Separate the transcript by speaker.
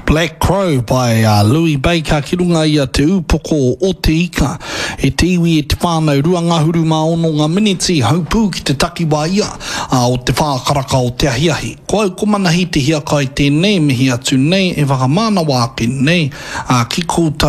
Speaker 1: Black Crow by Louis Baker ki runga ia te upoko o te ika e te iwi e te whānau rua ngahuru maono ngā miniti haupū ki te takiwa ia o te whākaraka o te ahiahi. Ko au komanahi te hiakai tēnei mihi atu nei e whakamana wāke nei ki koutou